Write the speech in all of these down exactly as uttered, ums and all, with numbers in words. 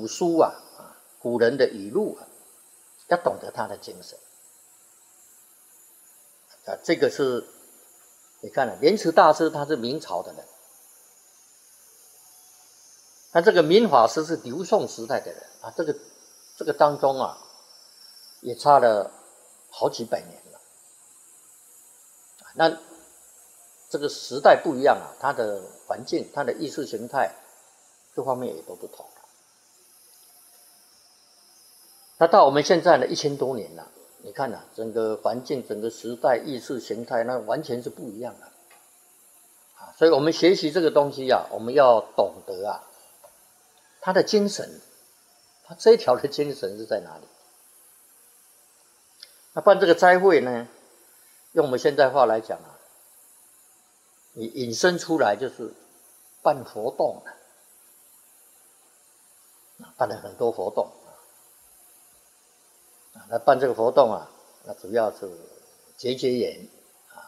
古书啊，古人的语录啊，要懂得他的精神。啊，这个是你看了，莲池大师他是明朝的人，那这个明法师是刘宋时代的人啊，这个这个当中啊，也差了好几百年了。那这个时代不一样啊，它的环境、它的意识形态各方面也都不同了。那到我们现在呢，一千多年了，你看呐、啊，整个环境、整个时代、意识形态，那完全是不一样的。啊，所以我们学习这个东西啊，我们要懂得啊，他的精神，他这一条的精神是在哪里？那办这个斋会呢，用我们现代话来讲啊，你引申出来就是办活动了，办了很多活动啊。那办这个活动啊，那主要是结结缘啊。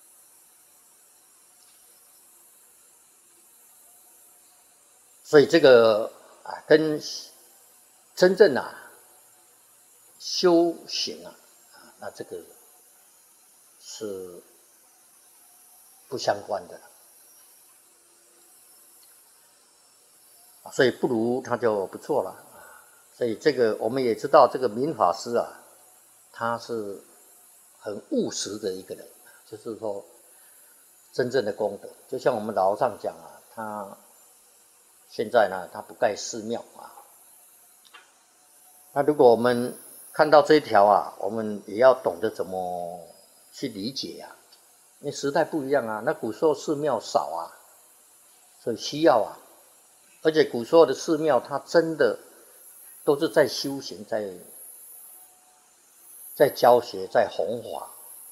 所以这个啊，跟真正啊修行啊，啊，那这个是不相关的。所以不如他就不错了。所以这个我们也知道，这个明法师啊，他是很务实的一个人，就是说真正的功德。就像我们老和尚讲啊，他现在呢，他不盖寺庙啊。那如果我们看到这一条啊，我们也要懂得怎么去理解啊，因为时代不一样啊。那古时候寺庙少啊，所以需要啊。而且古时候的寺庙，它真的都是在修行，在在教学，在弘法，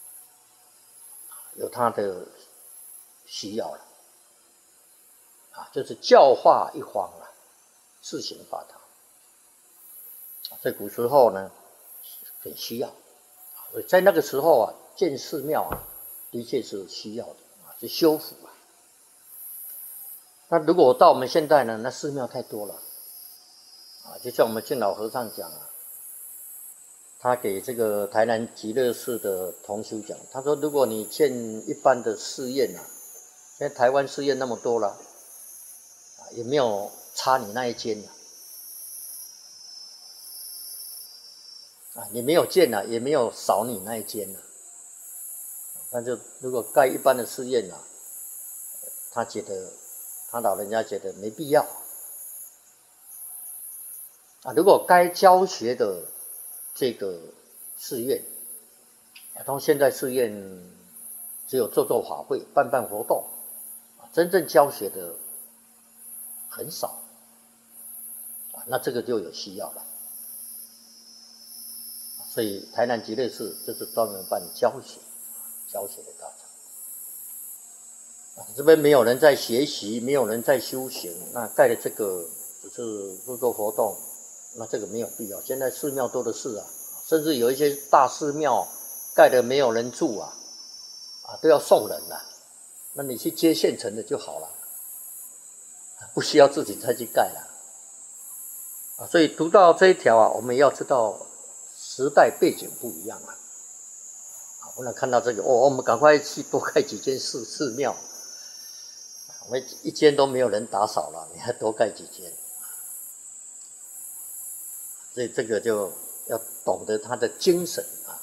有它的需要了啊，就是教化一方了，自行发达。在古时候呢，很需要，所以在那个时候啊，建寺庙啊，的确是需要的啊，是修复啊。那如果到我们现在呢，那寺庙太多了啊，就像我们敬老和尚讲啊，他给这个台南极乐寺的同修讲，他说如果你建一般的寺院啊，现在台湾寺院那么多了，啊，也没有差你那一间啊，啊，你没有建啊，也没有少你那一间啊。那就如果盖一般的寺院啊，他觉得。他老人家觉得没必要啊。如果该教学的这个寺院，从现在寺院只有做做法会、办办活动，真正教学的很少啊，那这个就有需要了。所以台南极乐寺就是专门办教学、教学的道场。这边没有人在学习，没有人在修行，那盖的这个只是做做活动，那这个没有必要。现在寺庙多的是啊，甚至有一些大寺庙盖的没有人住啊，啊都要送人了，那你去接现成的就好了，不需要自己再去盖了。啊，所以读到这一条啊，我们要知道时代背景不一样啊。啊，不能看到这个哦，我们赶快去多盖几间寺寺庙。我们一间都没有人打扫了，你还多盖几间？所以这个就要懂得他的精神啊。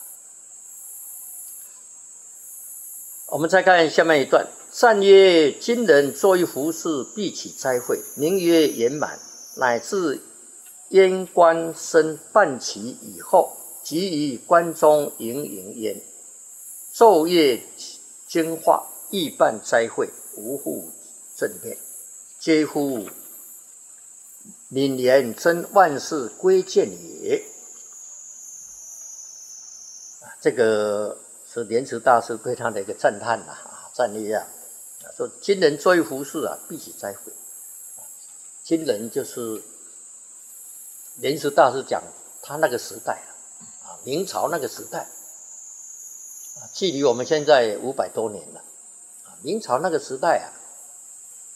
我们再看下面一段：善曰：今人作一服饰，必起斋会，名曰圆满，乃至燕官身办齐以后，即于关中营营焉。昼夜经化，亦办斋会，无复正变，皆乎敏言真万事归见也。这个是莲池大师对他的一个赞叹呐，啊，赞誉啊，说今人作一服饰啊，必起斋会。今人就是莲池大师讲他那个时代啊，明朝那个时代，距离我们现在五百多年了。明朝那个时代啊，